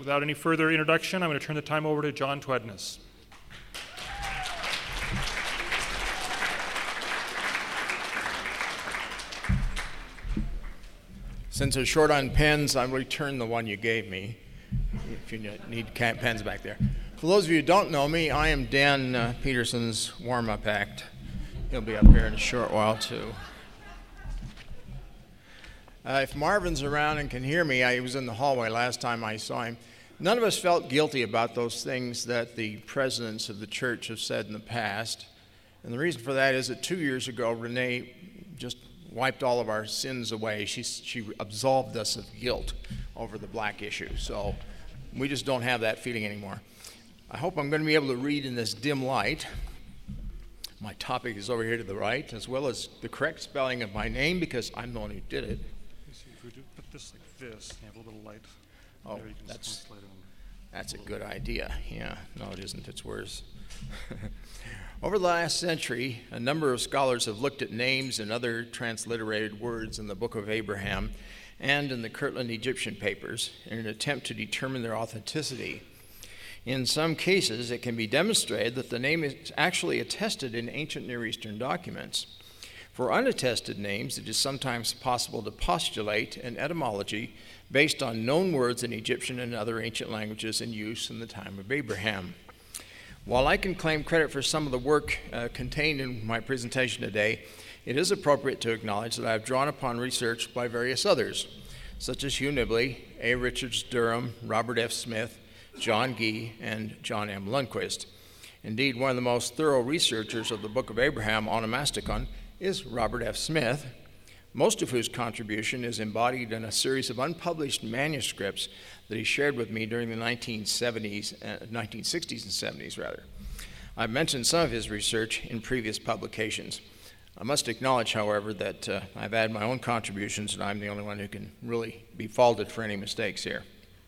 without any further introduction, I'm going to turn the time over to John Twedness. Since it's short on pens, I'll return the one you gave me, if you need pens back there. For those of you who don't know me, I am Dan Peterson's warm-up act. He'll be up here in a short while, too. If Marvin's around and can hear me, I was in the hallway last time I saw him. None of us felt guilty about those things that the presidents of the church have said in the past. And the reason for that is that 2 years ago, Renee just wiped all of our sins away. She absolved us of guilt over the black issue. So we just don't have that feeling anymore. I hope I'm going to be able to read in this dim light. My topic is over here to the right, as well as the correct spelling of my name, because I'm the one who did it. If we do put this like this, you have a little light. Oh, there, you can that's a good idea. Yeah, no, it isn't. It's worse. Over the last century, a number of scholars have looked at names and other transliterated words in the Book of Abraham and in the Kirtland Egyptian papers in an attempt to determine their authenticity. In some cases, it can be demonstrated that the name is actually attested in ancient Near Eastern documents. For unattested names, it is sometimes possible to postulate an etymology based on known words in Egyptian and other ancient languages in use in the time of Abraham. While I can claim credit for some of the work contained in my presentation today, it is appropriate to acknowledge that I have drawn upon research by various others, such as Hugh Nibley, A. Richards Durham, Robert F. Smith, John Gee, and John M. Lundquist. Indeed, one of the most thorough researchers of the Book of Abraham, Onomasticon, is Robert F. Smith, most of whose contribution is embodied in a series of unpublished manuscripts that he shared with me during the 1960s and 70s. I've mentioned some of his research in previous publications. I must acknowledge, however, that I've added my own contributions, and I'm the only one who can really be faulted for any mistakes here.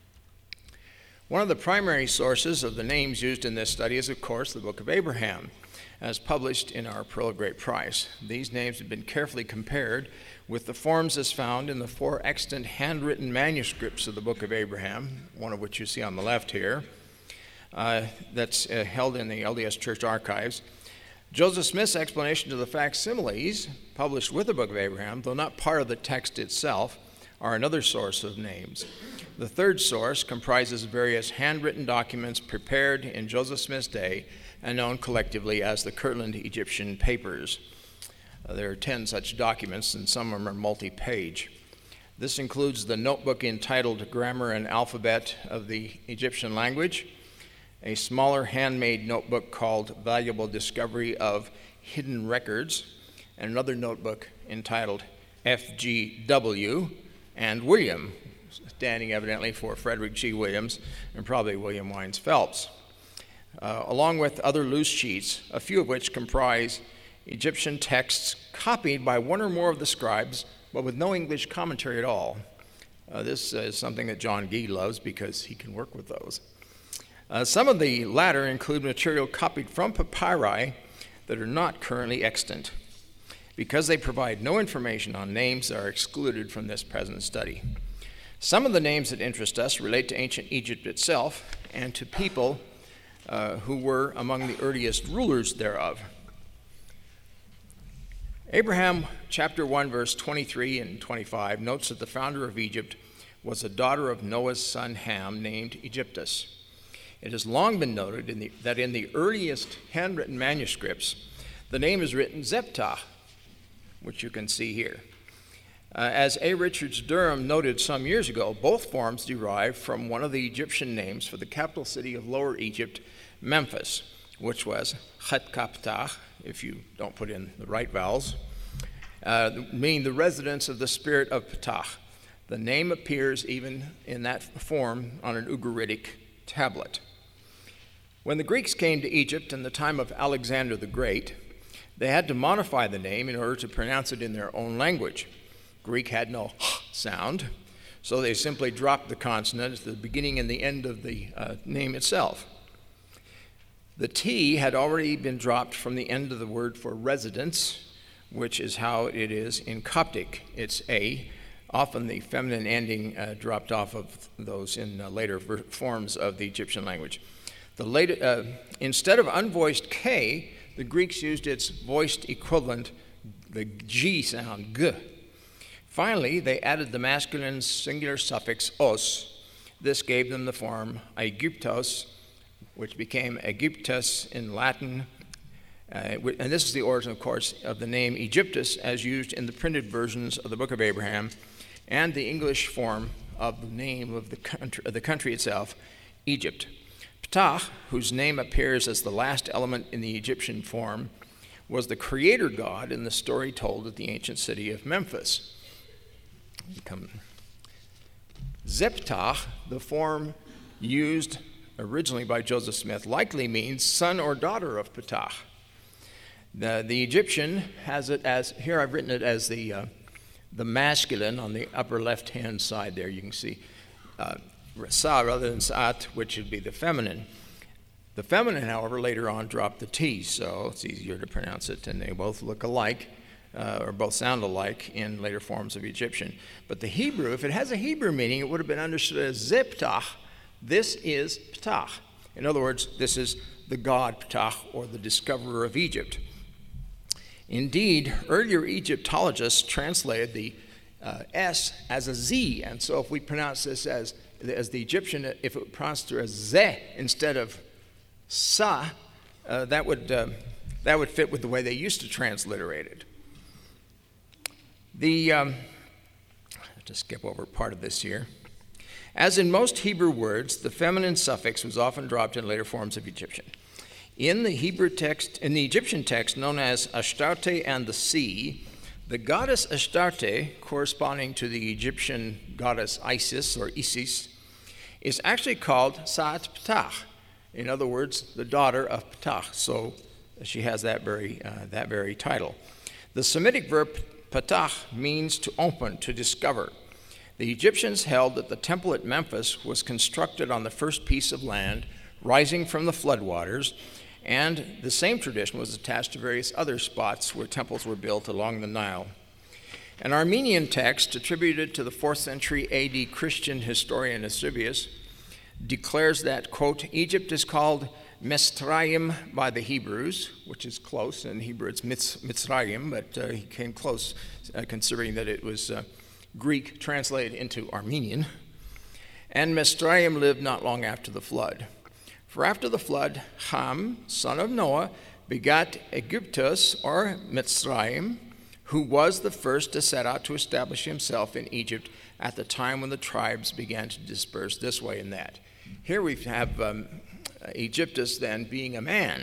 One of the primary sources of the names used in this study is, of course, the Book of Abraham, as published in our Pearl of Great Price. These names have been carefully compared with the forms as found in the 4 extant handwritten manuscripts of the Book of Abraham, one of which you see on the left here, that's held in the LDS Church Archives. Joseph Smith's explanation to the facsimiles published with the Book of Abraham, though not part of the text itself, are another source of names. The third source comprises various handwritten documents prepared in Joseph Smith's day and known collectively as the Kirtland Egyptian Papers. There are 10 such documents, and some of them are multi-page. This includes the notebook entitled Grammar and Alphabet of the Egyptian Language, a smaller handmade notebook called Valuable Discovery of Hidden Records, and another notebook entitled FGW and William, standing evidently for Frederick G. Williams and probably William Wines Phelps, along with other loose sheets, a few of which comprise Egyptian texts copied by one or more of the scribes, but with no English commentary at all. This is something that John Gee loves because he can work with those. Some of the latter include material copied from papyri that are not currently extant, because they provide no information on names that are excluded from this present study. Some of the names that interest us relate to ancient Egypt itself and to people who were among the earliest rulers thereof. Abraham chapter 1, verse 23 and 25 notes that the founder of Egypt was a daughter of Noah's son Ham named Egyptus. It has long been noted that in the earliest handwritten manuscripts, the name is written Zeptah, which you can see here. As A. Richards Durham noted some years ago, both forms derive from one of the Egyptian names for the capital city of Lower Egypt, Memphis, which was Chetkaptah, if you don't put in the right vowels, meaning the residence of the spirit of Ptah. The name appears even in that form on an Ugaritic tablet. When the Greeks came to Egypt in the time of Alexander the Great, they had to modify the name in order to pronounce it in their own language. Greek had no sound, so they simply dropped the consonant at the beginning and the end of the name itself. The T had already been dropped from the end of the word for residence, which is how it is in Coptic. It's A Often the feminine ending dropped off of those in later forms of the Egyptian language. Instead of unvoiced K, the Greeks used its voiced equivalent, the G sound, G. Finally, they added the masculine singular suffix os. This gave them the form Aegyptos, which became Aegyptus in Latin. And this is the origin, of course, of the name Egyptus as used in the printed versions of the Book of Abraham, and the English form of the name of the country itself, Egypt. Ptah, whose name appears as the last element in the Egyptian form, was the creator god in the story told at the ancient city of Memphis. Zeptah, the form used originally by Joseph Smith, likely means son or daughter of Ptah. The Egyptian has it as, here I've written it as the masculine on the upper left-hand side there. You can see Sa rather than Sa'at, which would be the feminine. The feminine, however, later on dropped the T, so it's easier to pronounce it, and they both look alike, or both sound alike in later forms of Egyptian. But the Hebrew, if it has a Hebrew meaning, it would have been understood as Zeptah. This is Ptah. In other words, this is the god Ptah, or the discoverer of Egypt. Indeed, earlier Egyptologists translated the S as a Z, and so if we pronounce this as the Egyptian, if it pronounced it as Ze instead of Sa, that would fit with the way they used to transliterate it. I'll just skip over part of this here. As in most Hebrew words, the feminine suffix was often dropped in later forms of Egyptian. In the Egyptian text known as Astarte and the Sea, the goddess Astarte, corresponding to the Egyptian goddess Isis or Isis, is actually called Sa'at Ptah. In other words, the daughter of Ptah. So she has that very title. The Semitic verb patah means to open, to discover. The Egyptians held that the temple at Memphis was constructed on the first piece of land rising from the floodwaters, and the same tradition was attached to various other spots where temples were built along the Nile. An Armenian text attributed to the 4th century AD Christian historian Eusebius declares that, quote, Egypt is called Mesraim by the Hebrews, which is close. In Hebrew it's Mitzrayim, but he came close considering that it was Greek translated into Armenian. And Mesraim lived not long after the flood. For after the flood, Ham, son of Noah, begat Aegyptus, or Mitzrayim, who was the first to set out to establish himself in Egypt at the time when the tribes began to disperse this way and that. Here we have Aegyptus then being a man.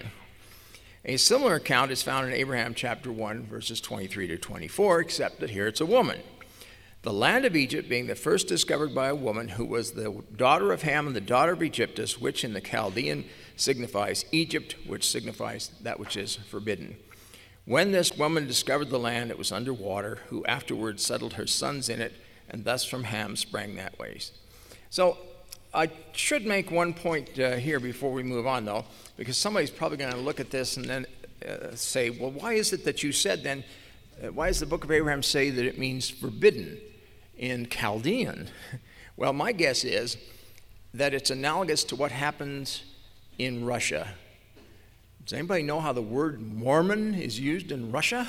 A similar account is found in Abraham chapter 1, verses 23 to 24, except that here it's a woman. The land of Egypt being the first discovered by a woman who was the daughter of Ham and the daughter of Aegyptus, which in the Chaldean signifies Egypt, which signifies that which is forbidden. When this woman discovered the land, it was under water, who afterwards settled her sons in it, and thus from Ham sprang that way. So I should make one point here before we move on, though, because somebody's probably going to look at this and then say, well, why is it that you said then, why does the book of Abraham say that it means forbidden in Chaldean? Well, my guess is that it's analogous to what happens in Russia. Does anybody know how the word Mormon is used in Russia?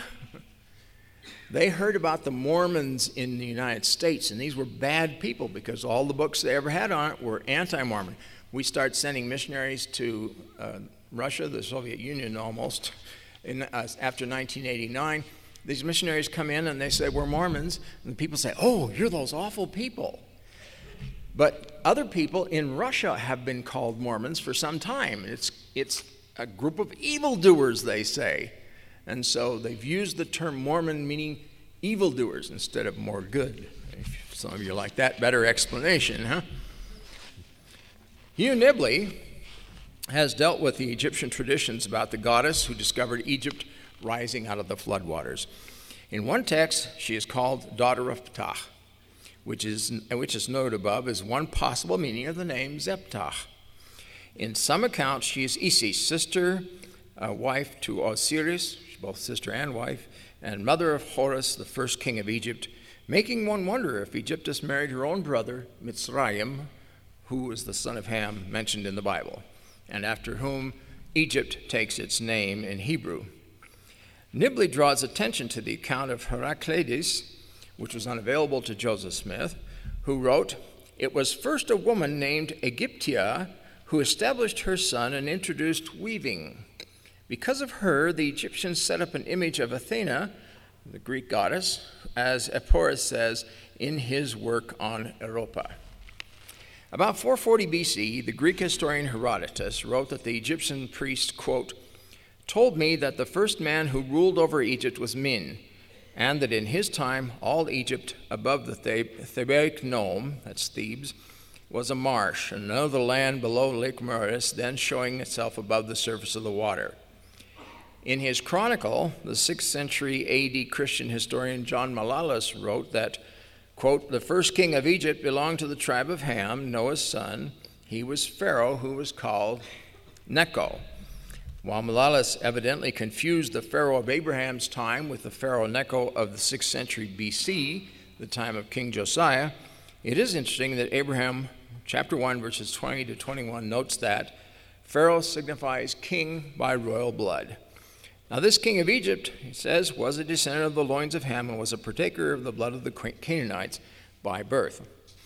They heard about the Mormons in the United States, and these were bad people because all the books they ever had on it were anti-Mormon. We start sending missionaries to Russia, the Soviet Union almost, after 1989. These missionaries come in and they say, we're Mormons, and people say, oh, you're those awful people. But other people in Russia have been called Mormons for some time. It's a group of evildoers, they say. And so they've used the term Mormon meaning evildoers instead of more good. If some of you like that better explanation, huh? Hugh Nibley has dealt with the Egyptian traditions about the goddess who discovered Egypt rising out of the floodwaters. In one text, she is called daughter of Ptah, which is noted above as one possible meaning of the name Zeptah. In some accounts, she is Isis, sister, wife to Osiris, both sister and wife, and mother of Horus, the first king of Egypt, making one wonder if Egyptus married her own brother, Mitzrayim, who was the son of Ham mentioned in the Bible, and after whom Egypt takes its name in Hebrew. Nibley draws attention to the account of Heraclides, which was unavailable to Joseph Smith, who wrote, "It was first a woman named Egyptia who established her son and introduced weaving. Because of her, the Egyptians set up an image of Athena, the Greek goddess, as Eporus says in his work on Europa." About 440 BC, the Greek historian Herodotus wrote that the Egyptian priest, quote, "told me that the first man who ruled over Egypt was Min, and that in his time all Egypt above the Thebaic Nome, that's Thebes, was a marsh, and another land below Lake Moeris, then showing itself above the surface of the water." In his chronicle, the 6th century AD Christian historian John Malalas wrote that, quote, "The first king of Egypt belonged to the tribe of Ham, Noah's son. He was Pharaoh, who was called Necho." While Malalas evidently confused the Pharaoh of Abraham's time with the Pharaoh Necho of the 6th century BC, the time of King Josiah, it is interesting that Abraham, chapter 1, verses 20 to 21, notes that Pharaoh signifies king by royal blood. Now this king of Egypt, he says, was a descendant of the loins of Ham and was a partaker of the blood of the Canaanites by birth.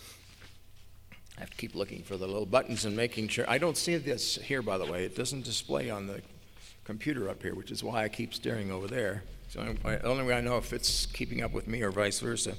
I have to keep looking for the little buttons and making sure. I don't see this here, by the way. It doesn't display on the computer up here, which is why I keep staring over there. So the only way I know if it's keeping up with me or vice versa.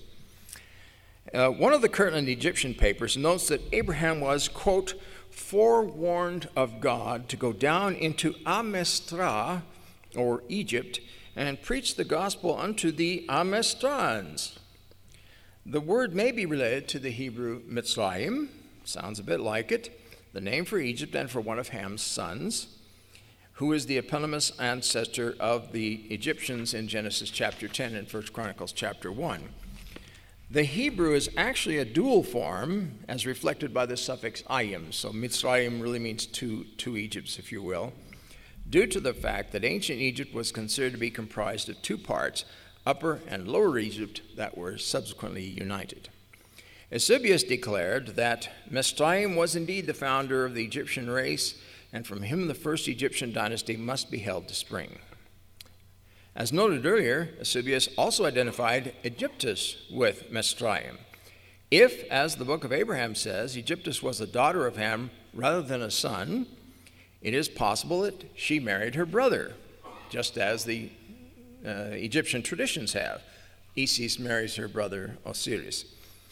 One of the Kirtland Egyptian papers notes that Abraham was, quote, "forewarned of God to go down into Amestra, or Egypt, and preach the gospel unto the Amestrans." The word may be related to the Hebrew Mitzrayim, sounds a bit like it, the name for Egypt and for one of Ham's sons, who is the eponymous ancestor of the Egyptians in Genesis chapter 10 and 1 Chronicles chapter 1. The Hebrew is actually a dual form, as reflected by the suffix ayim, so Mitzrayim really means two Egypts, if you will, due to the fact that ancient Egypt was considered to be comprised of two parts, Upper and Lower Egypt, that were subsequently united. Eusebius declared that Mitzrayim was indeed the founder of the Egyptian race, and from him the first Egyptian dynasty must be held to spring. As noted earlier, Eusebius also identified Egyptus with Mitzrayim. If, as the book of Abraham says, Egyptus was a daughter of Ham rather than a son, it is possible that she married her brother, just as the Egyptian traditions have. Isis marries her brother Osiris.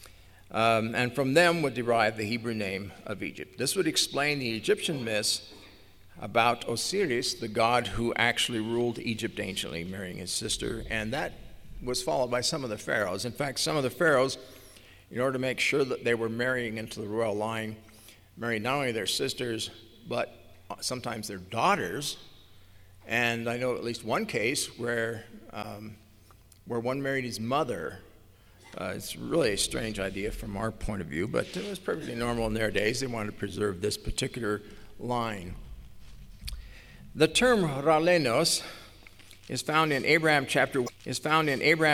And from them would derive the Hebrew name of Egypt. This would explain the Egyptian myths about Osiris, the god who actually ruled Egypt anciently, marrying his sister, and that was followed by some of the pharaohs. In fact, some of the pharaohs, in order to make sure that they were marrying into the royal line, married not only their sisters, but sometimes their daughters. And I know at least one case where one married his mother. It's really a strange idea from our point of view, but it was perfectly normal in their days. They wanted to preserve this particular line. The term Ralenos is found in Abraham chapter